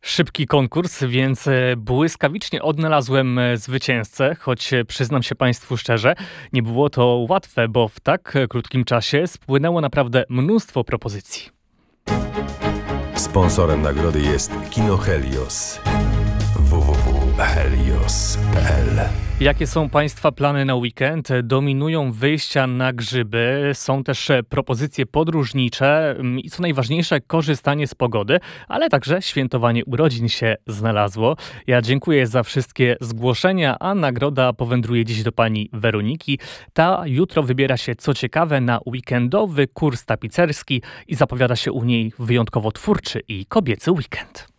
Szybki konkurs, więc błyskawicznie odnalazłem zwycięzcę, choć przyznam się Państwu szczerze, nie było to łatwe, bo w tak krótkim czasie spłynęło naprawdę mnóstwo propozycji. Sponsorem nagrody jest Kino Helios. www.helios.pl. Jakie są Państwa plany na weekend? Dominują wyjścia na grzyby, są też propozycje podróżnicze i co najważniejsze korzystanie z pogody, ale także świętowanie urodzin się znalazło. Ja dziękuję za wszystkie zgłoszenia, a nagroda powędruje dziś do pani Weroniki. Ta jutro wybiera się, co ciekawe, na weekendowy kurs tapicerski i zapowiada się u niej wyjątkowo twórczy i kobiecy weekend.